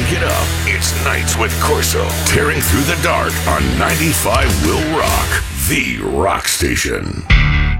Wake it up. It's Nights with Corso. Tearing through the dark on 95 Will Rock, the rock station.